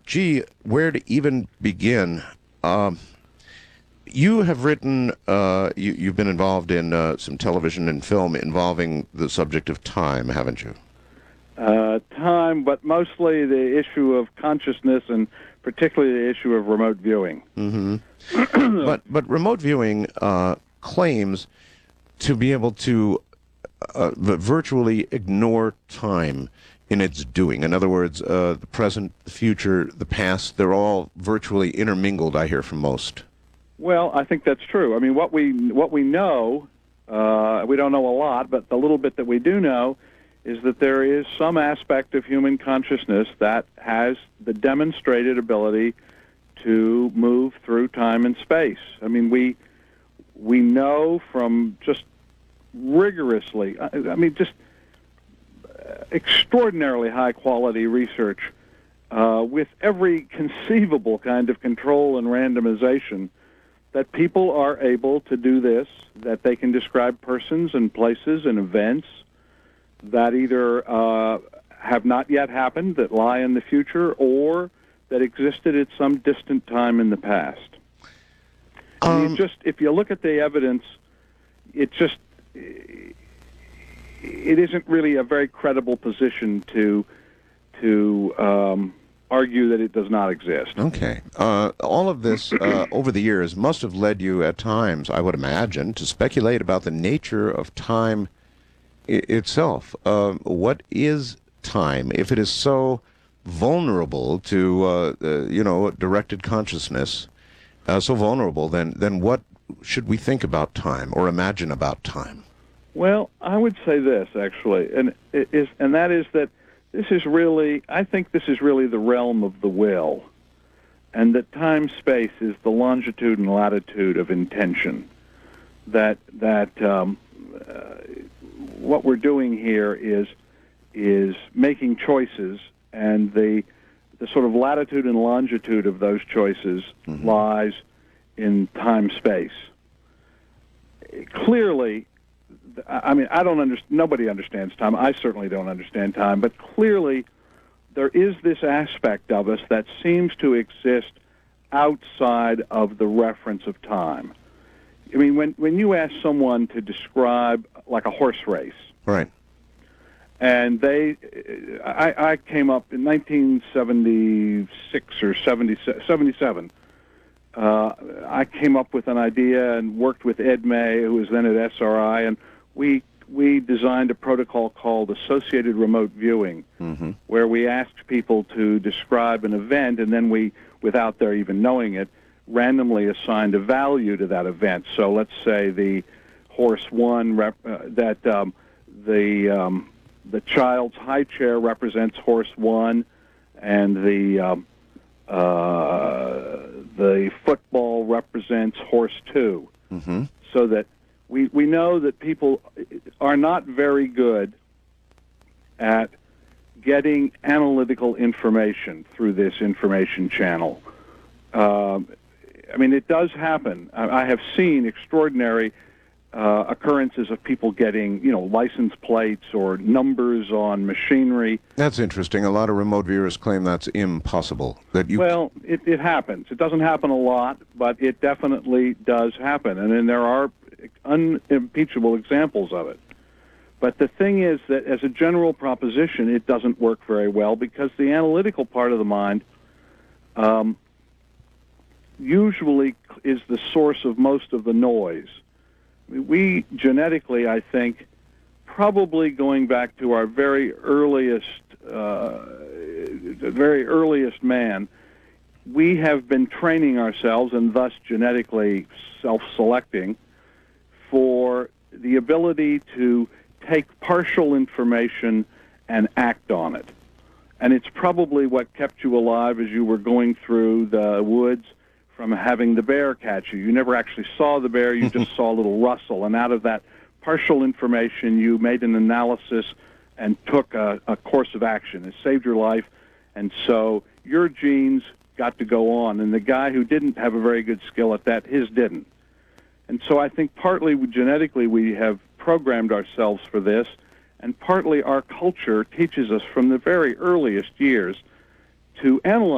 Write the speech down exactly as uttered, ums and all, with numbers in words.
gee, where to even begin? Um, you have written, uh, you, you've been involved in uh, some television and film involving the subject of time, haven't you? Uh, time, but mostly the issue of consciousness and particularly the issue of remote viewing. Mm-hmm. but but remote viewing uh, claims to be able to uh, virtually ignore time in its doing. In other words, uh, the present, the future, the past, they're all virtually intermingled, I hear from most. Well, I think that's true. I mean, what we what we know, uh, we don't know a lot, but the little bit that we do know is that there is some aspect of human consciousness that has the demonstrated ability to move through time and space. I mean, we we know from just rigorously, I, I mean, just extraordinarily high-quality research uh, with every conceivable kind of control and randomization that people are able to do this, that they can describe persons and places and events that either uh, have not yet happened, that lie in the future, or that existed at some distant time in the past. Um, I mean, just if you look at the evidence, it just it isn't really a very credible position to to um, argue that it does not exist. Okay. Uh, all of this uh, over the years must have led you at times, I would imagine, to speculate about the nature of time I- itself. Uh, what is time? If it is so vulnerable to, uh, uh, you know, directed consciousness, uh, so vulnerable, then then what should we think about time or imagine about time? Well, I would say this, actually, and it is, and that is that this is really, I think this is really the realm of the will, and that time-space is the longitude and latitude of intention. That that um, uh, what we're doing here is is making choices, and the the sort of latitude and longitude of those choices mm-hmm. lies in time-space. Clearly, I mean, I don't understand. Nobody understands time. I certainly don't understand time. But clearly, there is this aspect of us that seems to exist outside of the reference of time. I mean, when when you ask someone to describe like a horse race, right? And they, I, I came up in nineteen seventy-six or seventy-seven. Uh, I came up with an idea and worked with Ed May, who was then at S R I, and we we designed a protocol called associated remote viewing, mm-hmm. where we asked people to describe an event, and then we, without their even knowing it, randomly assigned a value to that event. So let's say the horse one, rep, uh, that um, the um, the child's high chair represents horse one, and the um, uh, the football represents horse two. Mm-hmm. So that we we know that people are not very good at getting analytical information through this information channel. Um, I mean, it does happen. I, I have seen extraordinary uh, occurrences of people getting, you know, license plates or numbers on machinery. That's interesting. A lot of remote viewers claim that's impossible. That you well, it, it happens. It doesn't happen a lot, but it definitely does happen. And then there are unimpeachable examples of it. But the thing is that as a general proposition, it doesn't work very well because the analytical part of the mind um, usually is the source of most of the noise. We genetically, I think, probably going back to our very earliest, uh, very earliest man, we have been training ourselves and thus genetically self-selecting for the ability to take partial information and act on it. And it's probably what kept you alive as you were going through the woods from having the bear catch you. You never actually saw the bear, you just saw a little rustle. And out of that partial information, you made an analysis and took a, a course of action. It saved your life. And so your genes got to go on. And the guy who didn't have a very good skill at that, his didn't. And so I think partly genetically we have programmed ourselves for this, and partly our culture teaches us from the very earliest years to analyze